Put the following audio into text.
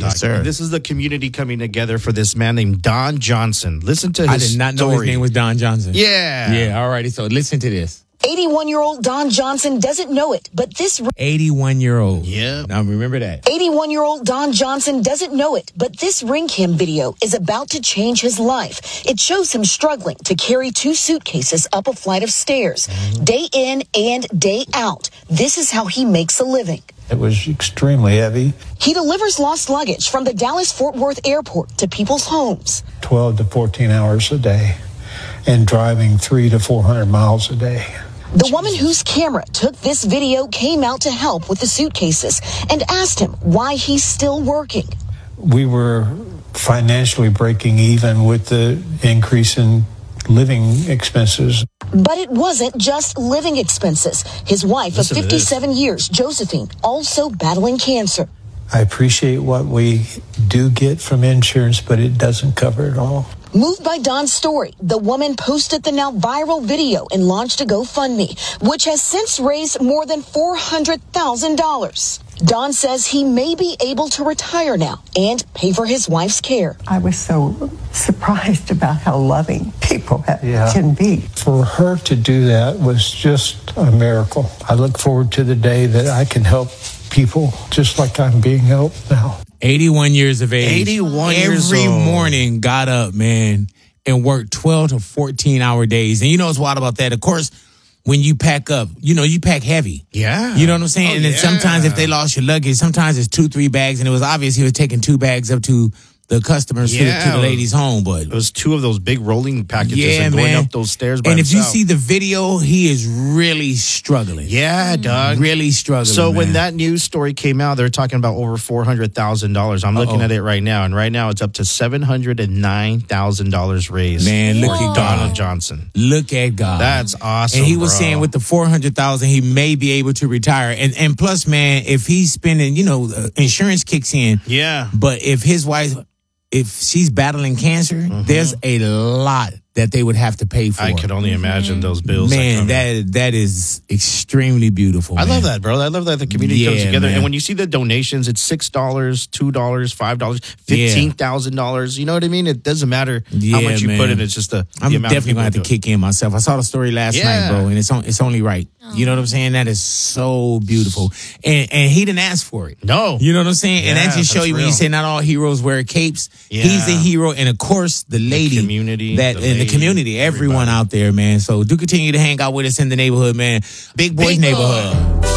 Yes, sir. This is the community coming together for this man named Don Johnson. Listen to his I did not know his name was Don Johnson. Yeah. Yeah, all righty. So listen to this. 81-year-old Don Johnson doesn't know it, but this 81-year-old. Yeah. Now remember that. 81-year-old Don Johnson doesn't know it, but this ring cam video is about to change his life. It shows him struggling to carry 2 suitcases up a flight of stairs, day in and day out. This is how he makes a living. It was extremely heavy. He delivers lost luggage from the Dallas-Fort Worth airport to people's homes. 12 to 14 hours a day and driving 300 to 400 miles a day. The woman whose camera took this video came out to help with the suitcases and asked him why he's still working. We were financially breaking even with the increase in living expenses. But it wasn't just living expenses. His wife of Listen to 57 years, Josephine, also battling cancer. I appreciate what we do get from insurance, but it doesn't cover it all. Moved by Don's story, the woman posted the now viral video and launched a GoFundMe, which has since raised more than $400,000. Don says he may be able to retire now and pay for his wife's care. I was so surprised about how loving people can be. For her to do that was just a miracle. I look forward to the day that I can help people just like I'm being helped now. 81 years of age. 81 years Every old. morning got up, man, and worked 12 to 14-hour days. And you know what's wild about that? Of course, when you pack up, you pack heavy. Yeah. You know what I'm saying? Oh, and then yeah. sometimes if they lost your luggage, sometimes it's 2-3 bags. And it was obvious he was taking 2 bags up to the customers to the lady's home. But it was 2 of those big rolling packages yeah, and going man. up those stairs by And if you himself. see the video, he is really struggling. Yeah, dog. Really struggling. So when man. that news story came out, they're talking about over $400,000. I'm looking at it right now, and right now it's up to $709,000 raised. Man, look for at Donald God. Johnson. Look at God. That's awesome. And he was bro. saying with the $400,000, he may be able to retire. And plus, man, if he's spending, insurance kicks in. Yeah. But if his wife, if she's battling cancer, there's a lot that they would have to pay for. I could only imagine those bills. Man, that is extremely beautiful. I man. love that, bro. I love that the community comes Yeah, together. man. And when you see the donations, it's $6, $2, $5, $15,000. You know what I mean? It doesn't matter how Yeah, much you man. put in. It's just the I'm amount definitely gonna have to of people kick in myself. I saw the story last Yeah. night, bro, and it's only right. You know what I'm saying? That is so beautiful, and he didn't ask for it. No. You know what I'm saying? And that Yeah, just show that's you when you real. say not all heroes wear capes. Yeah. He's the hero, and of course the lady, community, that the in the lady, community, everyone everybody. out there, man. So do continue to hang out with us in the neighborhood, man. Big Boys Big Boy. Neighborhood.